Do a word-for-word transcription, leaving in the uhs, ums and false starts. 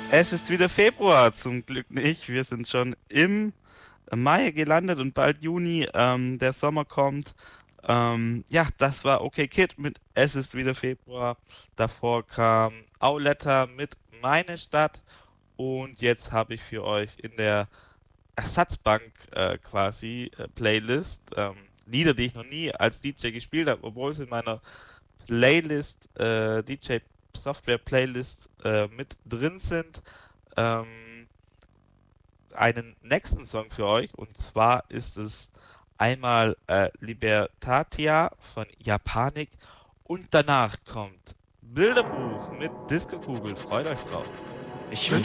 Es ist wieder Februar, zum Glück nicht. Wir sind schon im Mai gelandet und bald Juni. Ähm, der Sommer kommt. Ähm, ja, das war OK Kid mit Es ist wieder Februar. Davor kam Auletta mit Meine Stadt. Und jetzt habe ich für euch in der Ersatzbank äh, quasi äh, Playlist ähm, Lieder, die ich noch nie als D J gespielt habe, obwohl es in meiner Playlist, äh, D J Software Playlist äh, mit drin sind. Ähm, einen nächsten Song für euch, und zwar ist es einmal äh, Libertatia von Japanik, und danach kommt Bilderbuch mit Disco Kugel. Freut euch drauf. Ich